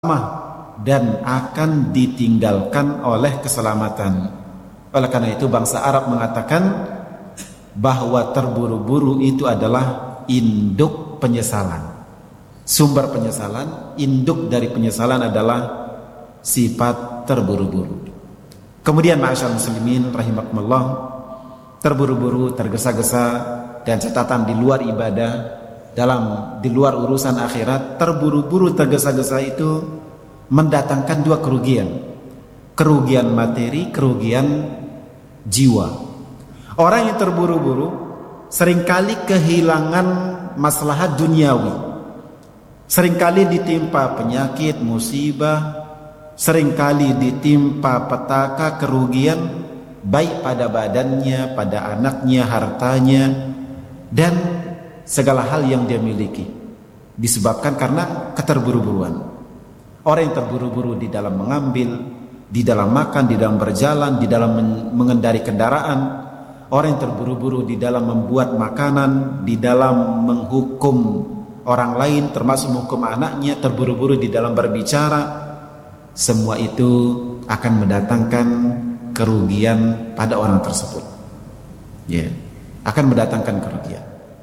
dan akan ditinggalkan oleh keselamatan. Oleh karena itu bangsa Arab mengatakan bahwa terburu-buru itu adalah induk penyesalan, sumber penyesalan. Induk dari penyesalan adalah sifat terburu-buru. Kemudian ma'asyar muslimin rahimakumullah, terburu-buru, tergesa-gesa dan catatan di luar ibadah, di luar urusan akhirat, terburu-buru, tergesa-gesa itu mendatangkan dua kerugian. Kerugian materi, kerugian jiwa. Orang yang terburu-buru seringkali kehilangan maslahat duniawi, seringkali ditimpa penyakit, musibah, seringkali ditimpa petaka kerugian, baik pada badannya, pada anaknya, hartanya, dan segala hal yang dia miliki, disebabkan karena keterburu-buruan. Orang yang terburu-buru di dalam mengambil, di dalam makan, di dalam berjalan, di dalam mengendari kendaraan. Orang yang terburu-buru di dalam membuat makanan, di dalam menghukum orang lain, termasuk menghukum anaknya, terburu-buru di dalam berbicara. Semua itu akan mendatangkan kerugian pada orang tersebut. Akan mendatangkan kerugian.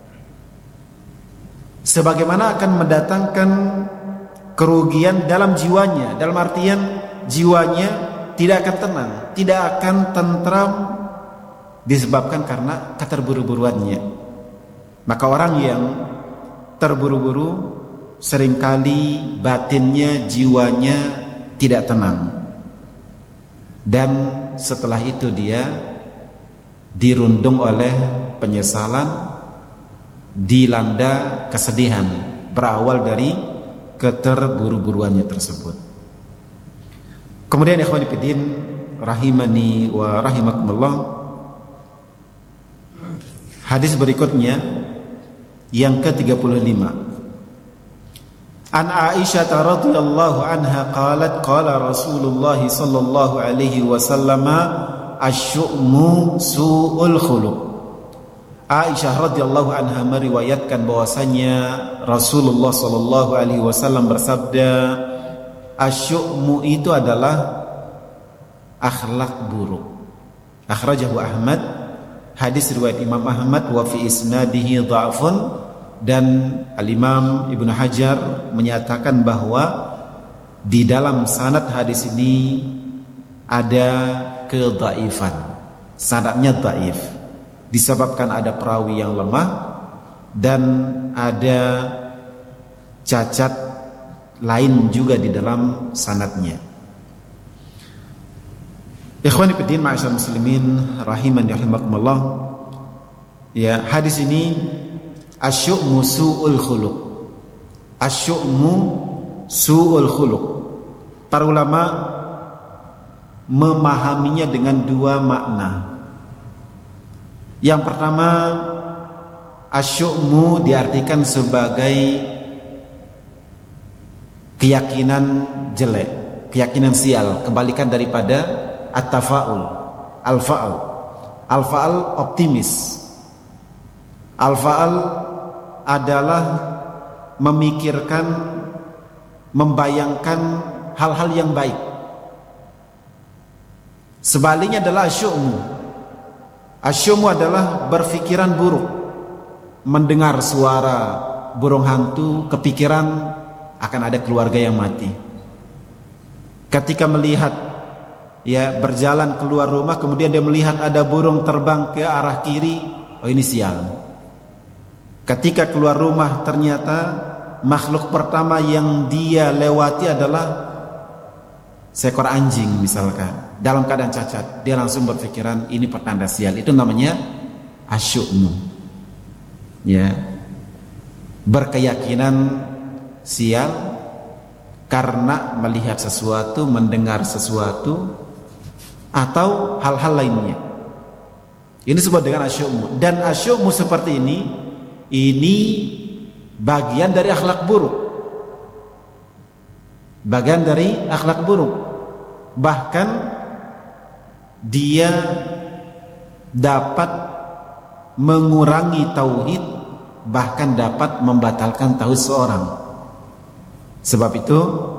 Sebagaimana akan mendatangkan kerugian dalam jiwanya, dalam artian jiwanya tidak akan tenang, tidak akan tentram, disebabkan karena keterburu-buruannya. Maka orang yang terburu-buru seringkali batinnya, jiwanya tidak tenang, dan setelah itu dia dirundung oleh penyesalan, dilanda kesedihan berawal dari keterburu-buruannya tersebut. Kemudian ikhwani fillah rahimani wa rahimakumullah, hadis berikutnya yang ke-35. An Aisyah radhiyallahu anha qalat qala Rasulullah sallallahu alaihi wasallam asy-syu'mu su'ul khuluq. Aisyah radhiyallahu anha meriwayatkan bahwasanya Rasulullah sallallahu alaihi wasallam bersabda, asy-syu'mu itu adalah akhlak buruk. Akhrajahu Ahmad, hadis riwayat Imam Ahmad, wa fi isnadihi dha'fun, dan Al-Imam Ibnu Hajar menyatakan bahwa di dalam sanad hadis ini ada kedhaifan. Sanadnya dhaif, disebabkan ada perawi yang lemah dan ada cacat lain juga di dalam sanadnya. Ikhwani fiddin ma'asyar muslimin rahimani rahimakumullah, hadis ini asy-syu'mu su'ul khuluq. Asy-syu'mu su'ul khuluq. Para ulama memahaminya dengan dua makna. Yang pertama, asy-syu'mu diartikan sebagai keyakinan jelek, keyakinan sial, kebalikan daripada at-tafa'ul. Al-fa'al, al-fa'al optimis. Al-fa'al adalah memikirkan, membayangkan hal-hal yang baik. Sebaliknya adalah asy-syu'mu. Asy-syu'mu adalah berfikiran buruk, mendengar suara burung hantu, kepikiran akan ada keluarga yang mati. Ketika melihat berjalan keluar rumah, kemudian dia melihat ada burung terbang ke arah kiri, oh ini sial. Ketika keluar rumah ternyata makhluk pertama yang dia lewati adalah seekor anjing misalkan, dalam keadaan cacat, dia langsung berpikiran ini pertanda sial. Itu namanya asy-syu'mu. Berkeyakinan sial karena melihat sesuatu, mendengar sesuatu, atau hal-hal lainnya. Ini disebut dengan asy-syu'mu. Dan asy-syu'mu seperti ini bagian dari akhlak buruk. Bagian dari akhlak buruk. Bahkan dia dapat mengurangi tauhid, bahkan dapat membatalkan tauhid seorang. Sebab itu